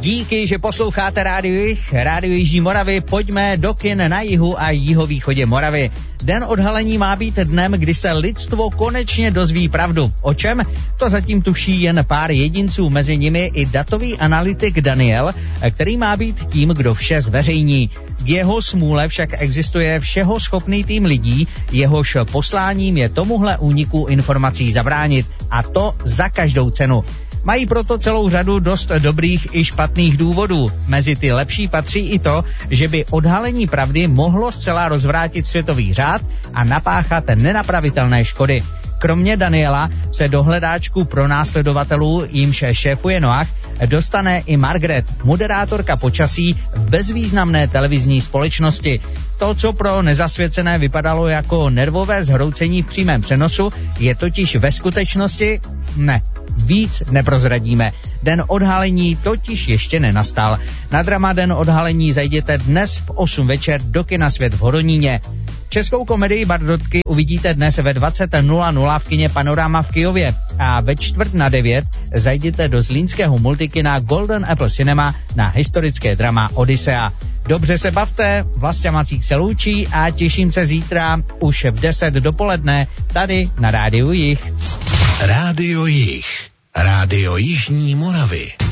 Díky, že posloucháte Rádio Jižní Moravy, pojďme do kin na jihu a jihovýchodě Moravy. Den odhalení má být dnem, kdy se lidstvo konečně dozví pravdu. O čem? To zatím tuší jen pár jedinců, mezi nimi i datový analytik Daniel, který má být tím, kdo vše zveřejní. K jeho smůle však existuje všeho schopný tým lidí, jehož posláním je tomuhle úniku informací zabránit. A to za každou cenu. Mají proto celou řadu dost dobrých i špatných důvodů. Mezi ty lepší patří i to, že by odhalení pravdy mohlo zcela rozvrátit světový řád a napáchat nenapravitelné škody. Kromě Daniela se do hledáčku pronásledovatelů, jímž šéfuje Noach, dostane i Margaret, moderátorka počasí v bezvýznamné televizní společnosti. To, co pro nezasvěcené vypadalo jako nervové zhroucení v přímém přenosu, je totiž ve skutečnosti... Ne, víc neprozradíme. Den odhalení totiž ještě nenastal. Na drama Den odhalení zajděte dnes v 8 večer do kina Svět v Hodoníně. Českou komedii Bardotky uvidíte dnes ve 20:00 v kině Panorama v Kyjově a ve 8:45 zajděte do zlínského multikina Golden Apple Cinema na historické drama Odyssea. Dobře se bavte, Vlastě Macík se loučí a těším se zítra už v 10 dopoledne tady na Rádiu Jih. Rádio Jih, Rádio Jižní Moravy.